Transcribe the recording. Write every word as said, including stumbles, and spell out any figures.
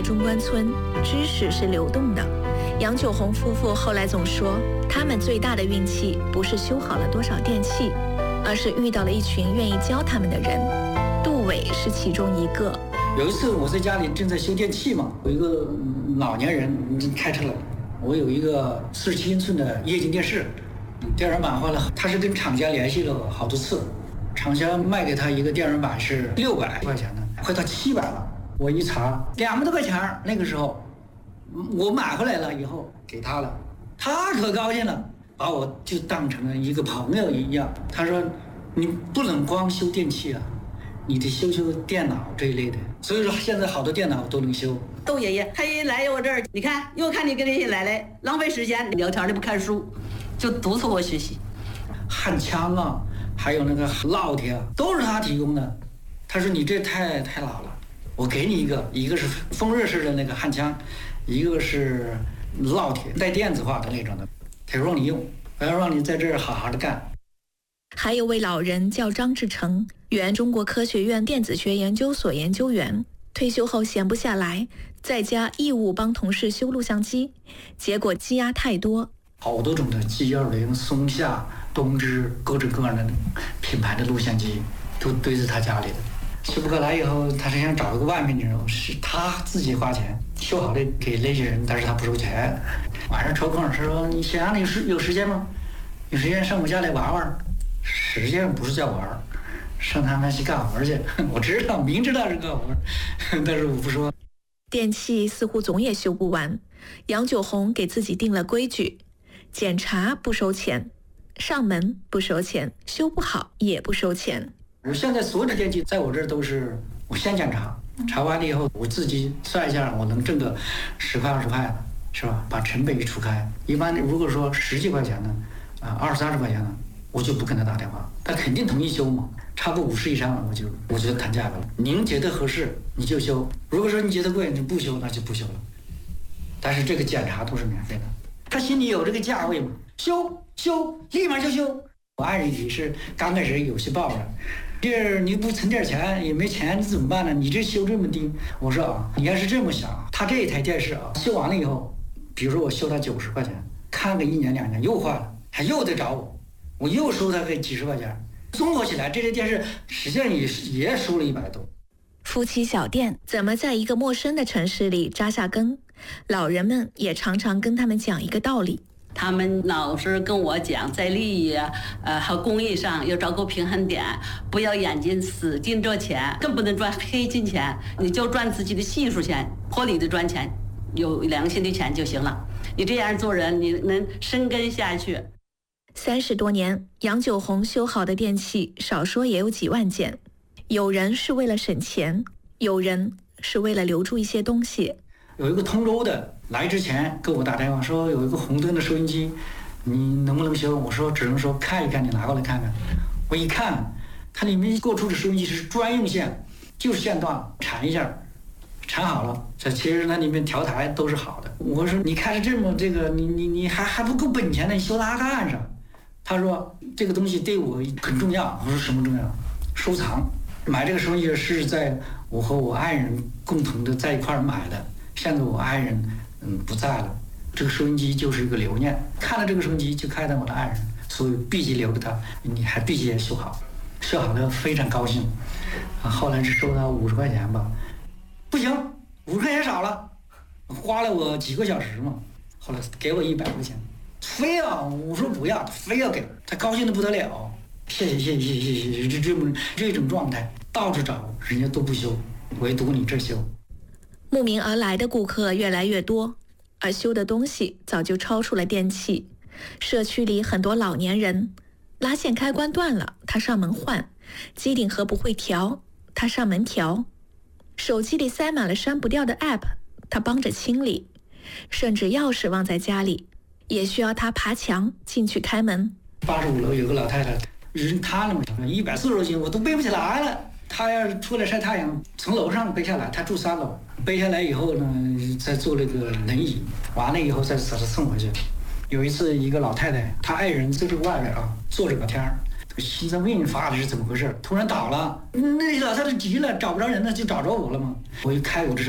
中关村，知识是流动的。杨九红夫妇后来总说，他们最大的运气不是修好了多少电器，而是遇到了一群愿意教他们的人。杜伟是其中一个。 有一次我在家里正在修电器嘛，有一个老年人开车来，我有一个四十七英寸的液晶电视，电源板坏了，他是跟厂家联系了好多次，厂家卖给他一个电源板是六百块钱的，快到七百了。我一查，两百多块钱，那个时候我买回来了以后给他了，他可高兴了，把我就当成了一个朋友一样。他说你不能光修电器啊，你得修修电脑这一类的。所以说现在好多电脑都能修。 窦爷爷他一来我这儿，你看又看你跟那些奶奶浪费时间聊天，你不看书，就督促我学习。 焊枪啊，还有那个烙铁啊，都是他提供的。他说你这太太老了，我给你一个，一个是风热式的那个焊枪，一个是烙铁带电子化的那种的，他说让你用，我要让你在这儿好好的干。 还有位老人叫张志成，原中国科学院电子学研究所研究员，退休后闲不下来，在家义务帮同事修录像机，结果积压太多， 好多种的 G 二零、松下、东芝，各种各样的品牌的录像机都堆在他家里的。修不过来以后，他是想找一个外面的人，是他自己花钱修好的给那些人，但是他不收钱。晚上抽空他说：“你想你是有时间吗？有时间上我家来玩玩。”实际上不是叫玩，上他们去干活去。我知道，明知道是干活，但是我不说。 电器似乎总也修不完，杨九红给自己定了规矩：检查不收钱，上门不收钱，修不好也不收钱。 我现在所有的电器在我这儿都是我先检查，查完了以后我自己算一下，我能挣个十块二十块的，是吧？把成本一除开，一般如果说十几块钱的，啊二三十块钱的，我就不跟他打电话，他肯定同意修嘛。超过五十以上了，我就我就谈价格了。您觉得合适你就修，如果说你觉得贵你不修，那就不修了。但是这个检查都是免费的，他心里有这个价位嘛，修修立马就修。我爱人也是刚开始有些抱怨，这你不存点钱也没钱，你怎么办呢？你这修这么低。我说啊，你要是这么想，他这一台电视啊，修完了以后，比如说我修他九十块钱，看个一年两年又坏了，他又得找我，我又收他个几十块钱，综合起来这台电视实际上也也收了一百多。 夫妻小店怎么在一个陌生的城市里扎下根？老人们也常常跟他们讲一个道理。 他们老是跟我讲，在利益啊，呃和公益上要找个平衡点，不要眼睛死盯着钱，更不能赚黑金钱，你就赚自己的技术钱，合理的赚钱，有良心的钱就行了。你这样做人，你能生根下去。 三十多年，杨九红修好的电器少说也有几万件，有人是为了省钱，有人是为了留住一些东西。 有一个通州的来之前给我打电话说有一个红灯的收音机，你能不能修？我说只能说看一看，你拿过来看看。我一看，它里面过出的收音机是专用线，就是线段缠一下，缠好了。这其实那里面调台都是好的。我说你看着这么这个，你你你还还不够本钱呢，你修它干啥？他说这个东西对我很重要。我说什么重要？收藏。买这个收音机是在我和我爱人共同的在一块儿买的。现在我爱人嗯不在了，这个收音机就是一个留念，看了这个收音机就看到我的爱人，所以必须留着它，你还必须修好，修好了非常高兴。啊，后来只收他五十块钱吧，不行，五十块钱少了，花了我几个小时嘛，后来给我一百块钱，非要我说不要，非要给，他高兴的不得了，谢谢谢谢谢谢谢谢，这这么这种状态，到处找人家都不修，唯独你这修。 慕名而来的顾客越来越多，而修的东西早就超出了电器。社区里很多老年人，拉线开关断了，他上门换；机顶盒不会调，他上门调；手机里塞满了删不掉的 app， 他帮着清理；甚至钥匙忘在家里，也需要他爬墙进去开门。 八十五楼有个老太太，人瘫了嘛，一百四十多斤，我都背不起来了。她要是出来晒太阳，从楼上背下来，她住三楼，背下来以后呢，再坐那个轮椅，完了以后再把她送回去。有一次，一个老太太，她爱人在这个外边啊，坐着聊天，心脏病发的是怎么回事？突然倒了，那老太太急了，找不着人了，就找着我了嘛。我一开我这